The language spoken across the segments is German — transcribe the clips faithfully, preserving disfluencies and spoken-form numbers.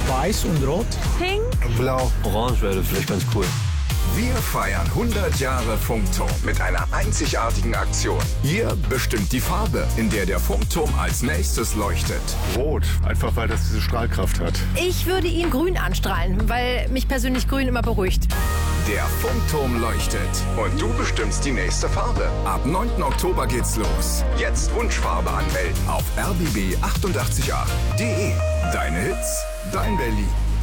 Weiß und Rot. Pink. Blau. Orange wäre vielleicht ganz cool. Wir feiern hundert Jahre Funkturm mit einer einzigartigen Aktion. Hier bestimmt die Farbe, in der der Funkturm als nächstes leuchtet. Rot, einfach weil das diese Strahlkraft hat. Ich würde ihn grün anstrahlen, weil mich persönlich grün immer beruhigt. Der Funkturm leuchtet und du bestimmst die nächste Farbe. Ab neunten Oktober geht's los. Jetzt Wunschfarbe anmelden auf r b b achtundachtzig acht punkt de. Deine Hits, dein Berlin.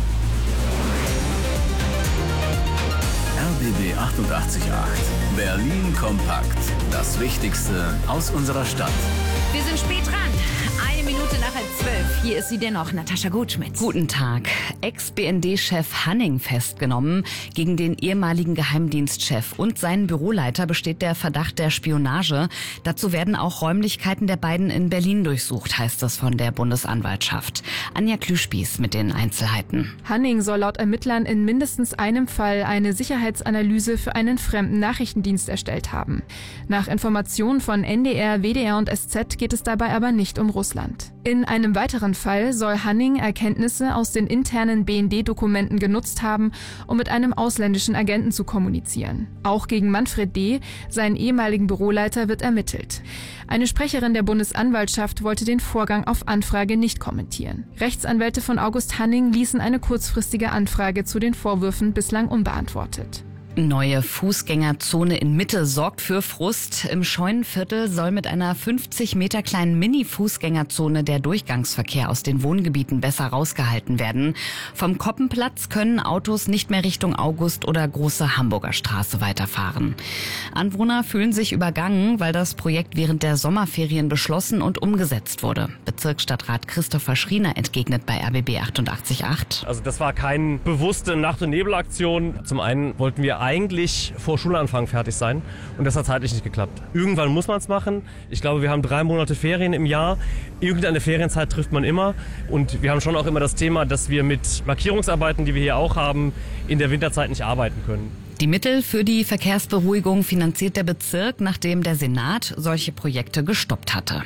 R B B achtundachtzig Komma acht. Berlin kompakt. Das Wichtigste aus unserer Stadt. Wir sind spät dran. Eine Minute nach halb zwölf. Hier ist sie dennoch, Natascha Gutschmidt. Guten Tag. Ex-B N D-Chef Hanning festgenommen. Gegen den ehemaligen Geheimdienstchef und seinen Büroleiter besteht der Verdacht der Spionage. Dazu werden auch Räumlichkeiten der beiden in Berlin durchsucht, heißt es von der Bundesanwaltschaft. Anja Klüspieß mit den Einzelheiten. Hanning soll laut Ermittlern in mindestens einem Fall eine Sicherheitsanalyse für einen fremden Nachrichtendienst erstellt haben. Nach Informationen von N D R, W D R und S Z geht es dabei aber nicht um Russland. In einem weiteren Fall soll Hanning Erkenntnisse aus den internen B N D-Dokumenten genutzt haben, um mit einem ausländischen Agenten zu kommunizieren. Auch gegen Manfred D., seinen ehemaligen Büroleiter, wird ermittelt. Eine Sprecherin der Bundesanwaltschaft wollte den Vorgang auf Anfrage nicht kommentieren. Rechtsanwälte von August Hanning ließen eine kurzfristige Anfrage zu den Vorwürfen bislang unbeantwortet. Neue Fußgängerzone in Mitte sorgt für Frust. Im Scheunenviertel soll mit einer fünfzig Meter kleinen Mini-Fußgängerzone der Durchgangsverkehr aus den Wohngebieten besser rausgehalten werden. Vom Koppenplatz können Autos nicht mehr Richtung August oder Große Hamburger Straße weiterfahren. Anwohner fühlen sich übergangen, weil das Projekt während der Sommerferien beschlossen und umgesetzt wurde. Bezirksstadtrat Christopher Schriener entgegnet bei R B B achtundachtzig Komma acht. Also das war keine bewusste Nacht- und Nebelaktion. Zum einen wollten wir eigentlich vor Schulanfang fertig sein und das hat zeitlich nicht geklappt. Irgendwann muss man es machen. Ich glaube, wir haben drei Monate Ferien im Jahr. Irgendeine Ferienzeit trifft man immer und wir haben schon auch immer das Thema, dass wir mit Markierungsarbeiten, die wir hier auch haben, in der Winterzeit nicht arbeiten können. Die Mittel für die Verkehrsberuhigung finanziert der Bezirk, nachdem der Senat solche Projekte gestoppt hatte.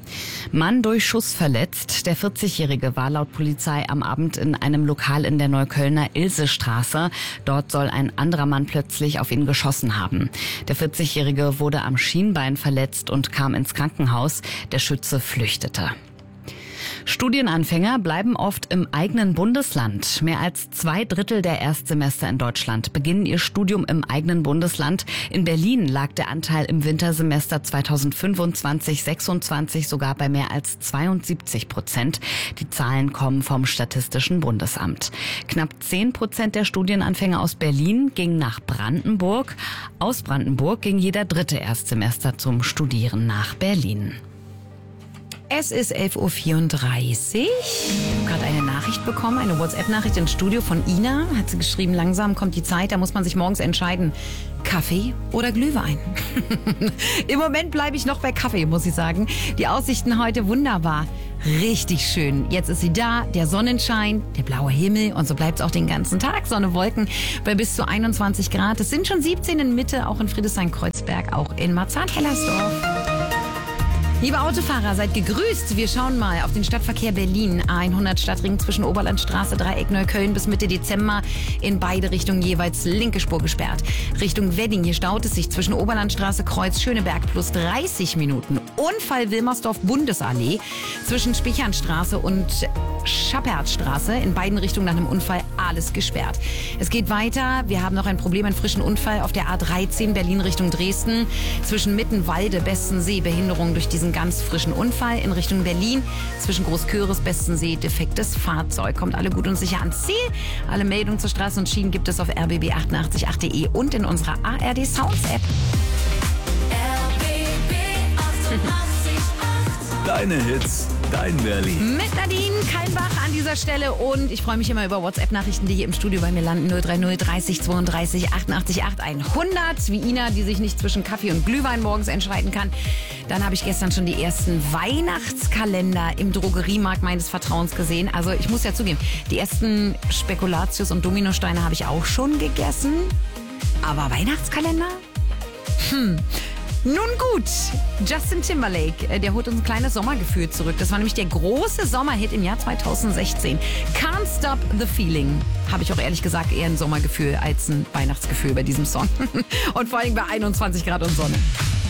Mann durch Schuss verletzt. Der vierzigjährige war laut Polizei am Abend in einem Lokal in der Neuköllner Ilsestraße. Dort soll ein anderer Mann plötzlich auf ihn geschossen haben. Der vierzigjährige wurde am Schienbein verletzt und kam ins Krankenhaus. Der Schütze flüchtete. Studienanfänger bleiben oft im eigenen Bundesland. Mehr als zwei Drittel der Erstsemester in Deutschland beginnen ihr Studium im eigenen Bundesland. In Berlin lag der Anteil im Wintersemester zweitausendfünfundzwanzig sechsundzwanzig sogar bei mehr als zweiundsiebzig Prozent. Die Zahlen kommen vom Statistischen Bundesamt. Knapp zehn Prozent der Studienanfänger aus Berlin gingen nach Brandenburg. Aus Brandenburg ging jeder dritte Erstsemester zum Studieren nach Berlin. Es ist elf Uhr vierunddreißig. Ich habe gerade eine Nachricht bekommen, eine WhatsApp-Nachricht ins Studio von Ina. Hat sie geschrieben, langsam kommt die Zeit, da muss man sich morgens entscheiden, Kaffee oder Glühwein. Im Moment bleibe ich noch bei Kaffee, muss ich sagen. Die Aussichten heute wunderbar. Richtig schön. Jetzt ist sie da, der Sonnenschein, der blaue Himmel und so bleibt es auch den ganzen Tag. Sonne, Wolken bei bis zu einundzwanzig Grad. Es sind schon siebzehn in Mitte, auch in Friedrichshain-Kreuzberg, auch in Marzahn-Hellersdorf. Liebe Autofahrer, seid gegrüßt. Wir schauen mal auf den Stadtverkehr Berlin. A hundert Stadtring zwischen Oberlandstraße, Dreieck Neukölln bis Mitte Dezember. In beide Richtungen jeweils linke Spur gesperrt. Richtung Wedding, hier staut es sich zwischen Oberlandstraße, Kreuz Schöneberg plus dreißig Minuten. Unfall Wilmersdorf Bundesallee zwischen Spichernstraße und Schappertstraße. In beiden Richtungen nach einem Unfall alles gesperrt. Es geht weiter. Wir haben noch ein Problem, einen frischen Unfall auf der A dreizehn Berlin Richtung Dresden. Zwischen Mittenwalde, Bestensee, Behinderung durch diesen ganz frischen Unfall in Richtung Berlin. Zwischen Großköris, Bestensee, defektes Fahrzeug. Kommt alle gut und sicher ans Ziel. Alle Meldungen zur Straße und Schienen gibt es auf r b b achtundachtzig Komma acht punkt de und in unserer A R D Sounds App. Deine Hits, dein Berlin. Mit Nadine Kalmbach an dieser Stelle und ich freue mich immer über WhatsApp-Nachrichten, die hier im Studio bei mir landen. null drei null dreißig zweiunddreißig achtundachtzig acht hundert. Wie Ina, die sich nicht zwischen Kaffee und Glühwein morgens entscheiden kann. Dann habe ich gestern schon die ersten Weihnachtskalender im Drogeriemarkt meines Vertrauens gesehen. Also ich muss ja zugeben, die ersten Spekulatius und Dominosteine habe ich auch schon gegessen. Aber Weihnachtskalender? Hm. Nun gut, Justin Timberlake, äh, der holt uns ein kleines Sommergefühl zurück. Das war nämlich der große Sommerhit im Jahr zweitausendsechzehn. Can't Stop the Feeling. Habe ich auch ehrlich gesagt eher ein Sommergefühl als ein Weihnachtsgefühl bei diesem Song. Und vor allem bei einundzwanzig Grad und Sonne.